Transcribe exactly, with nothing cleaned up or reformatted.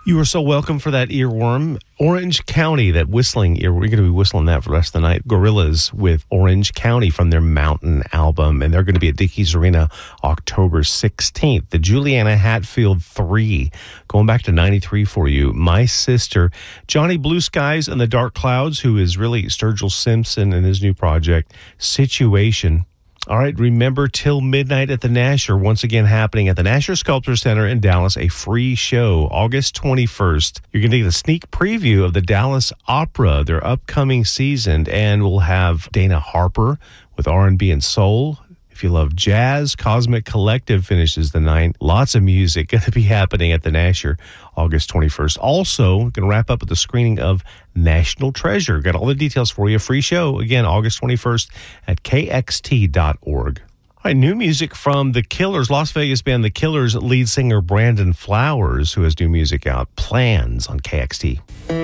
You are so welcome for that earworm. Orange County, that whistling ear. We're going to be whistling that for the rest of the night. Gorillaz with Orange County from their Mountain album. And they're going to be at Dickies Arena October sixteenth. The Juliana Hatfield three, going back to ninety-three for you. My Sister. Johnny Blue Skies and the Dark Clouds, who is really Sturgill Simpson and his new project, Situation. All right, remember Till Midnight at the Nasher, once again happening at the Nasher Sculpture Center in Dallas, a free show, August twenty-first. You're going to get a sneak preview of the Dallas Opera, their upcoming season, and we'll have Dana Harper with R and B and soul. If you love jazz, Cosmic Collective finishes the night. Lots of music going to be happening at the Nasher August twenty-first. Also, going to wrap up with the screening of National Treasure. Got all the details for you. Free show, again, August twenty-first at K X T dot org. All right, new music from The Killers, Las Vegas band The Killers lead singer Brandon Flowers, who has new music out, Plans on K X T.